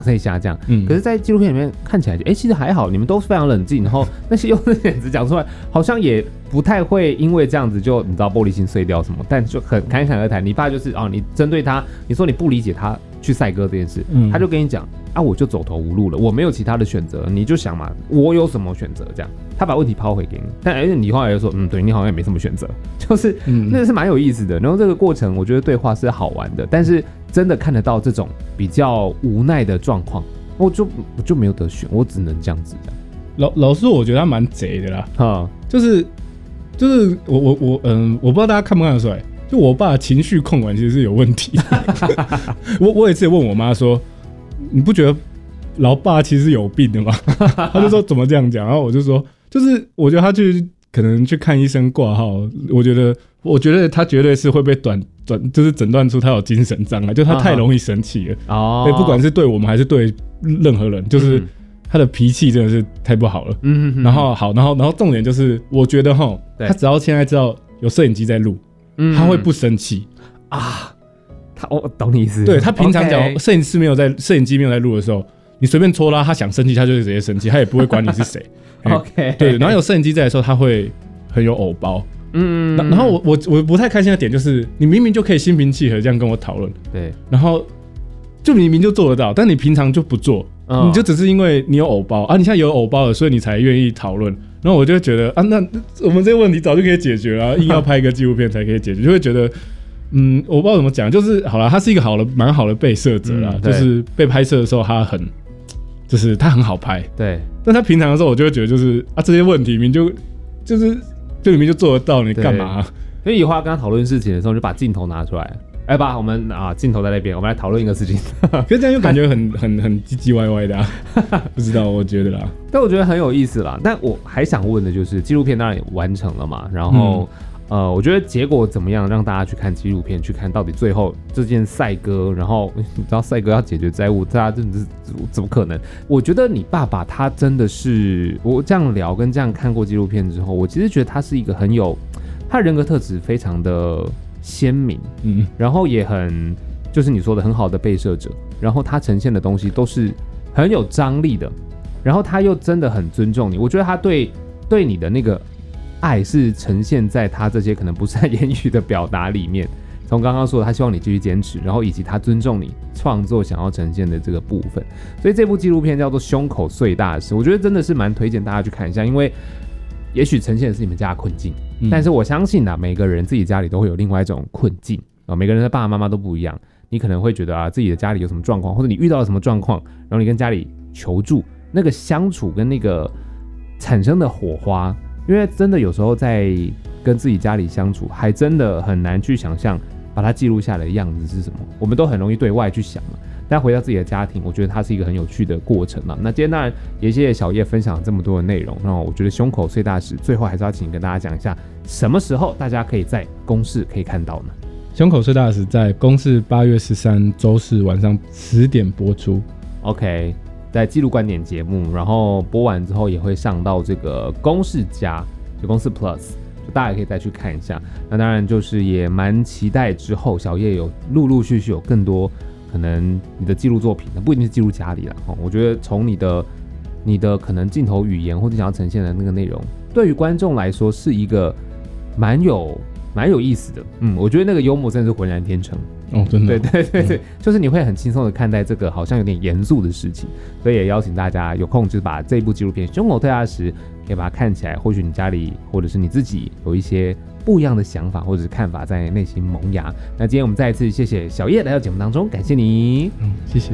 可以下降。可是，在纪录片里面看起来其实还好，你们都是非常冷静，然后那些用的点子讲出来，好像也不太会因为这样子就你知道玻璃心碎掉什么，但就很侃侃而谈。你爸就是你针对他，你说你不理解他去赛鸽这件事，他就跟你讲我就走投无路了，我没有其他的选择，你就想嘛，我有什么选择？这样，他把问题抛回给你，但你后来又说，对你好像也没什么选择，就是那是蛮有意思的。然后这个过程，我觉得对话是好玩的，但是真的看得到这种比较无奈的状况，我就没有得选，我只能这样子的。 老实说，我觉得他蛮贼的啦，就是我不知道大家看不看得出来，就我爸情绪控管其实是有问题。我有一次问我妈说，你不觉得老爸其实有病的吗？他就说怎么这样讲，然后我就说，就是我觉得他可能去看医生挂号，我觉得他绝对是会被就是诊断出他有精神障碍，就他太容易生气了。对，不管是对我们还是对任何人，就是他的脾气真的是太不好了。然后重点就是，我觉得他只要现在知道有摄影机在录，他会不生气啊。 我懂你意思。 对，他平常讲摄影机没有在录的时候，你随便戳他想生气，他就直接生气，他也不会管你是谁。 OK， 对，然后有摄影机在的时候，他会很有偶包。然后我不太开心的点就是，你明明就可以心平气和这样跟我讨论， 对， 然后就明明就做得到，但你平常就不做，你就只是因为你有偶包你现在有偶包了，所以你才愿意讨论。然后我就会觉得那我们这个问题早就可以解决了，硬要拍一个纪录片才可以解决，就会觉得。我不知道怎么讲，就是好了，他是一个蛮好的被摄者啦，就是被拍摄的时候他很好拍，对。但他平常的时候，我就会觉得就是这些问题明明就做得到，你干嘛？ 所以以后要跟他讨论事情的时候，就把镜头拿出来，我们镜头在那边，我们来讨论一个事情。 可是这样就感觉很唧唧歪歪的不知道，我觉得啦。 但我觉得很有意思啦。但我还想问的就是，纪录片当然也完成了嘛，然后。我觉得结果怎么样，让大家去看纪录片，去看到底最后这件赛鸽，然后你知道赛鸽要解决债务，大家真的是怎么可能？我觉得你爸爸他真的是，我这样聊跟这样看过纪录片之后，我其实觉得他是一个他人格特质非常的鲜明，然后也很就是你说的很好的被摄者，然后他呈现的东西都是很有张力的，然后他又真的很尊重你，我觉得他对你的那个。爱是呈现在他这些可能不善言语的表达里面，从刚刚说的他希望你继续坚持，然后以及他尊重你创作想要呈现的这个部分，所以这部纪录片叫做《胸口碎大石》，我觉得真的是蛮推荐大家去看一下，因为也许呈现的是你们家的困境，但是我相信每个人自己家里都会有另外一种困境每个人的爸爸妈妈都不一样，你可能会觉得自己的家里有什么状况，或者你遇到了什么状况，然后你跟家里求助，那个相处跟那个产生的火花。因为真的有时候在跟自己家里相处，还真的很难去想象把它记录下来的样子是什么。我们都很容易对外去想嘛，但回到自己的家庭，我觉得它是一个很有趣的过程嘛。那今天当然也谢谢小叶分享了这么多的内容，那我觉得胸口碎大石，最后还是要请跟大家讲一下，什么时候大家可以在公视可以看到呢？ 胸口碎大石在公视8月13周四晚上10点播出。 OK。在纪录观点节目，然后播完之后也会上到这个公视+，就公视 Plus， 就大家也可以再去看一下。那当然就是也蛮期待之后小叶有陆续有更多可能你的纪录作品，不一定是记录家里啦。我觉得从你的可能镜头语言或者想要呈现的那个内容，对于观众来说是一个蛮有意思的。我觉得那个幽默真的是浑然天成。 真的。 对，就是你会很轻松的看待这个好像有点严肃的事情，所以也邀请大家有空就是把这一部纪录片《胸口碎大石》可以把它看起来，或许你家里或者是你自己有一些不一样的想法或者是看法在内心萌芽。那今天我们再一次谢谢小叶来到节目当中，感谢你。 谢谢。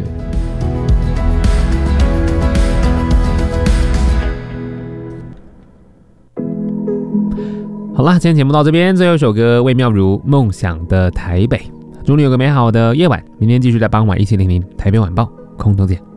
好啦，今天节目到这边，最后一首歌魏妙如《梦想的台北》，祝你有个美好的夜晚，明天继续在傍晚17:00台北晚报空中见。